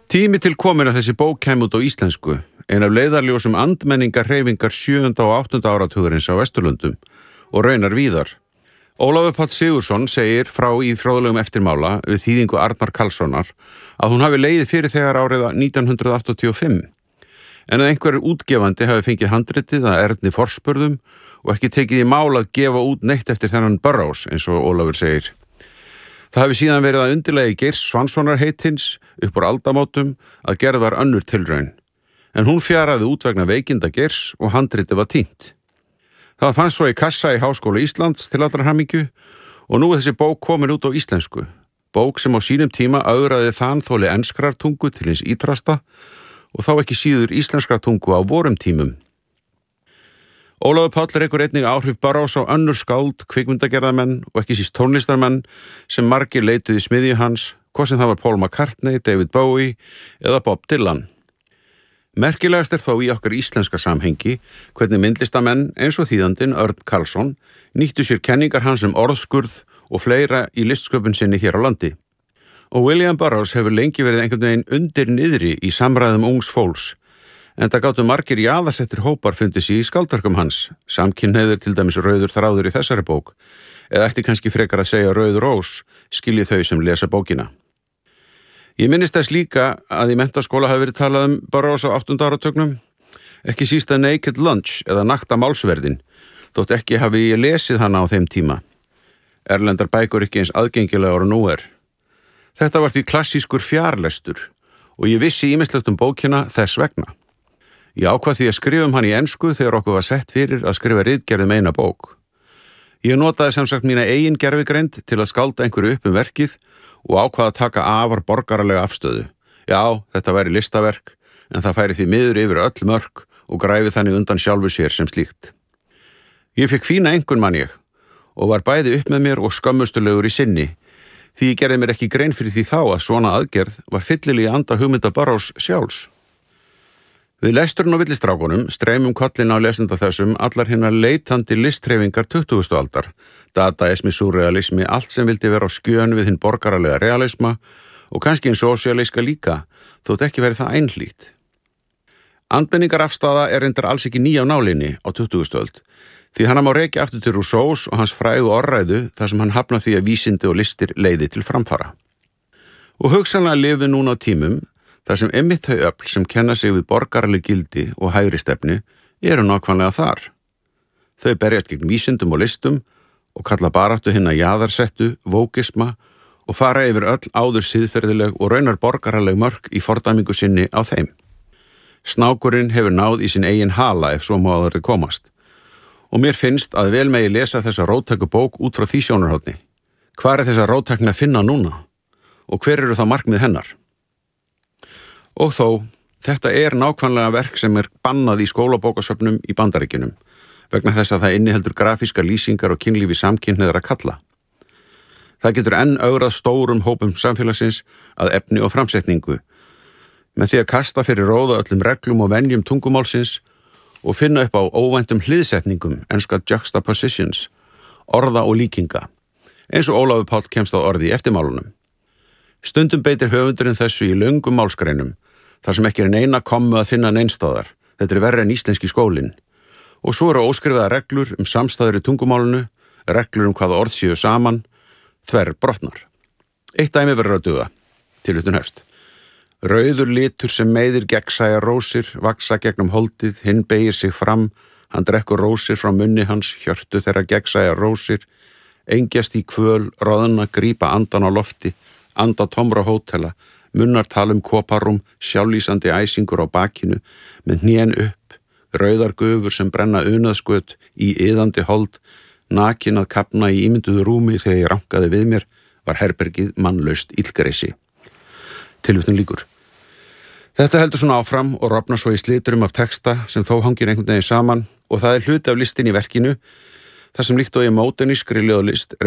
Tími til komin að þessi bók kæmi út á íslensku, ein af leiðarljósum andmenningar hreyfingar 7. og 8. áratugurins á Vesturlöndum og raunar víðar. Ólafur Páll Sigurðsson segir frá í fróðlegum eftirmála við þýðingu Arnar Karlssonar að hún hafi legið fyrir þegar árið 1985, en að einhver útgefandi hafi fengið handritið að Erni forspurðum og ekki tekið í mál að gefa út neitt eftir þennan Burroughs, eins og Ólafur segir. Það hafi síðan verið að undirlegi Geirs Svanssonar heitins upp úr aldamótum að gerð var önnur tilraun, en hún fjaraði út vegna veikinda Geirs og handritið var týnt. Það fannst svo í kassa í Háskóla Íslands til allrar hamingju og nú er þessi bók komin út á íslensku. Bók sem á sínum tíma ögraði þanþoli enskrar tungu til hins ítrasta og þá ekki síður íslenskrar tungu á vorum tímum. Ólafur Páll rekur einnig áhrif Burroughs á önnur skáld, kvikmyndagerðarmenn og ekki síst tónlistarmenn sem margir leituðu í smiðju hans, hvað sem það var Paul McCartney, David Bowie eða Bob Dylan. Merkilegast þó í okkar íslenska samhengi hvernig myndlistamenn eins og þýðandinn Örn Karlsson nýttu sér kenningar hans orðskurð og fleira í listsköpun sinni hér á landi. Og William Burroughs hefur lengi verið einhvern veginn undir niðri í samræðum ungs fólks, en það gátu margir jaðarsettir hópar fundið sig í skáldverkum hans, samkynhneigðir til dæmis rauður þráður í þessari bók, eða ætti kannski frekar að segja rauður rós, skilji þau sem lesa bókina. Ég minnist þess líka að í menntaskóla hafi verið talað Burroughs á 8. áratugnum, ekki síst að Naked Lunch eða Nakta málsverðin, þótt ekki hafi ég lesið hana á þeim tíma. Erlendar bækur ekki eins aðgengilegar og nú er. Þetta var því klassískur fjarlestur og ég vissi ýmislegt bókina þess vegna. Ég ákvað því að skrifa hann í ensku þegar okkur var sett fyrir að skrifa ritgerð eina bók. Ég notaði sem sagt mína eigin gervigreind til að skálda einhverju upp verkið og ákvað að taka afar borgaralega afstöðu. Já, þetta væri listaverk, en það færi því miður yfir öll mörk og græfi þannig undan sjálfu sér sem slíkt. Ég fekk fína einkunn man ég og var bæði upp með mér og skömmustulegur í sinni, því ég gerði mér ekki grein fyrir því þá að svona aðgerð var fyllilega anda hugmynda Burroughs sjálfs. Við lesturinn á villistrákunum streymum kollin á lesenda þessum allar hinnar leitandi listhreyfingar 20. aldar, dadaismi, surrealismi, allt sem vildi vera á skjön við hinn borgaralega realisma og kannski hinn sósíalíska líka, þótt ekki verið það einhlít. Andmenningarafstaða reyndar alls ekki ný á nálinni á 20. öld, því hann má rekja aftur til Rousseaus og hans frægu orðræðu þar sem hann hafna því að vísindi og listir leiði til framfara. Og hugsanlega lifum við núna á tímum þar sem einmitt þau öfl sem kenna sig við borgaraleg gildi og hægri stefni nákvæmlega þar. Þau berjast gegn vísindum og listum og kalla baráttu hinna jaðarsettu, vókisma og fara yfir öll áður siðferðileg og raunar borgaraleg mörk í fordæmingu sinni á þeim. Snákurinn hefur náð í sinn eigin hala ef svo má að þeirri komast. Og mér finnst að vel megi lesa þessa róttæku bók út frá því sjónarhorni. Hvar þessa róttækni að finna núna? Og hver eru það markmið hennar? Og þó, þetta nákvæmlega verk sem bannað í skólabókasöfnum í Bandaríkjunum, vegna þess að það inniheldur grafískar lýsingar og kynlífi samkynhneigðra kalla. Það getur enn ögrað stórum hópum samfélagsins að efni og framsetningu, með því að kasta fyrir róða öllum reglum og venjum tungumálsins og finna upp á óvæntum hliðsetningum, enska juxtapositions, orða og líkinga, eins og Ólafur Páll kemst á orði í eftirmálunum. Stundum beitir höfundurinn þessu í löngum málsgreinum, þar sem ekki neina kommu að finna neinstáðar. Þetta verri en íslenski skólinn. Og svo eru óskrifaðar reglur samstæður í tungumálunu, reglur hvaða orð séu saman, þverbrotnar. Eitt dæmi verður að duga, tilvitnun hefst. Rauður litur sem meiðir gegnsæjar rósir, vaksa gegnum holdið, hinn beygir sig fram, hann drekkur rósir frá munni hans, hjörtu þeirra gegnsæjar rósir, engjast í kvöl, roðna, grípa andan á lofti, anda tómra hótela, munnar tala koparúm, sjálflýsandi æsingur á bakinu, með hnén upp, rauðar gufur sem brenna unaðsköt í iðandi hold, nakin að kapna í ímynduðu rúmi þegar ég rankaði við mér, var herbergið mannlaust illgresi. Tilvitnun lýkur. Þetta heldur svona áfram og rofnar svo í sliturum af texta sem þó hangir einhvern veginn saman og það hluti af listin í verkinu, þar sem líkt og í módernískri ljóðlist